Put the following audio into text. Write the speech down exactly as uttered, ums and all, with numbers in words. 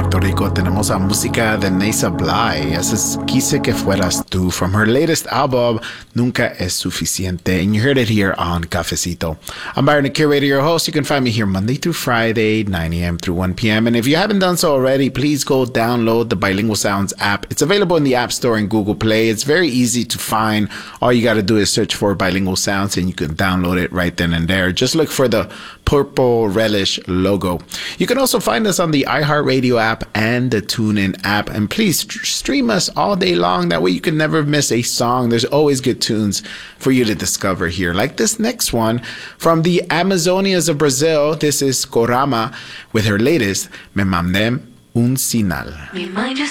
Puerto Rico tenemos a música de Neysa Bly. Esa es Quise que fueras tú from her latest album, Nunca es Suficiente. And you heard it here on Cafecito. I'm Byron, the curator, your host. You can find me here Monday through Friday, nine a.m. through one p.m. And if you haven't done so already, please go download the Bilingual Sounds app. It's available in the App Store and Google Play. It's very easy to find. All you got to do is search for Bilingual Sounds and you can download it right then and there. Just look for the purple relish logo. You can also find us on the iHeartRadio app and the TuneIn app. And please st- stream us all day long. That way you can never miss a song. There's always good tunes for you to discover here. Like this next one from the Amazonias of Brazil. This is Corama with her latest, Me Mandé un Sinal. Mi mind is